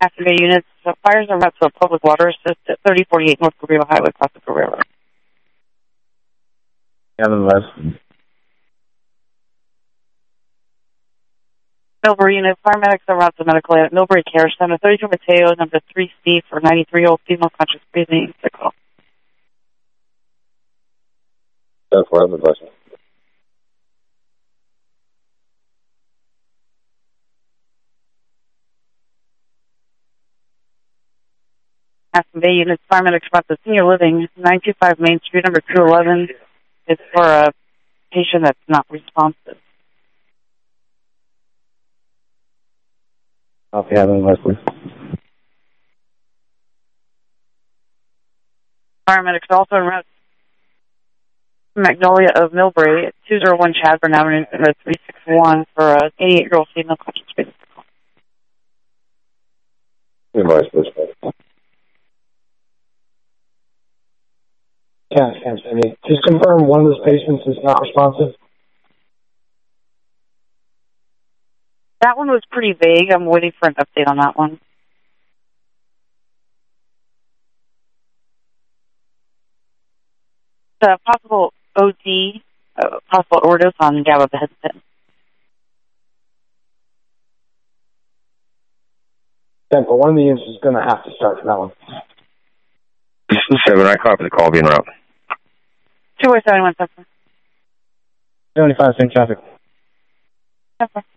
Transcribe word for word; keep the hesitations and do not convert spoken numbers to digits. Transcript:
Activate units. So fires are met to a public water assist at thirty forty-eight North Cabrillo Highway, Costa Cabrillo. Kevin West. Millbury unit. Paramedics are route to medical at Millbury Care Center, thirty-two Mateo, number three C for ninety-three-year-old female conscious breathing sickle. That's what I'm advising. Aspen Bay units. Paramedics route to senior living, nine two five Main Street, number two eleven. It's for a patient that's not responsive. I'll be having Leslie. Paramedics are also en route to Magnolia of Millbury at two oh one Chadburn Avenue, number three six one for an eighty-eight-year-old female conscious breathing sickle. Advice, please. Yeah, thanks, Andy. Just confirm one of those patients is not responsive. That one was pretty vague. I'm waiting for an update on that one. The possible O D, uh, possible overdose on gabapentin. Simple. One of the units is going to have to start for that one. This is seven. I copy the call being route. two oh seven one seven. seventy-five, same traffic. Okay.